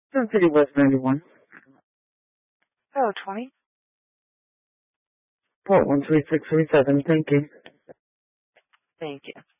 Sun City West 91. Oh, 20. Port 13637. Thank you. Thank you.